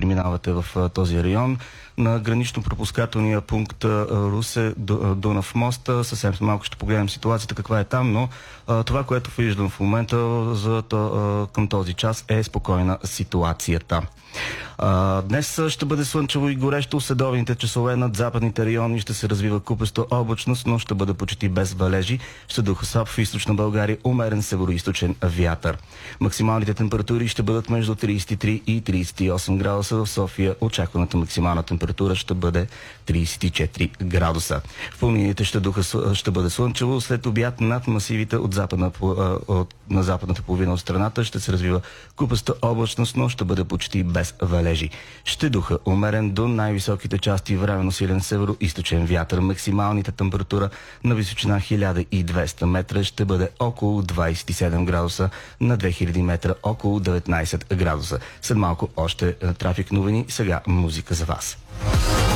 преминавате в този район. На гранично-пропускателния пункт Русе-Дунав мост. Съвсем малко ще погледнем ситуацията каква е там, но това, което виждам в момента към този час е спокойна ситуацията. Днес ще бъде слънчево и горещо. Следобедните часове над западните райони ще се развива купеста облачност, но ще бъде почти без валежи. Ще духа слаб в източна България, умерен североизточен вятър. Максималните температури ще бъдат между 33 и 38 градуса. В София очакваната максимална температура ще бъде 34 градуса. В планините ще бъде слънчево. След обяд над масивите на западната половина от страната ще се развива купеста облачност, но ще бъде почти без валежи. Ще духа умерен до най-високите части временно силен северо-източен вятър. Максималната температура на височина 1200 метра ще бъде около 27 градуса, на 2000 метра около 19 градуса. След малко още трафик новини, сега музика за вас.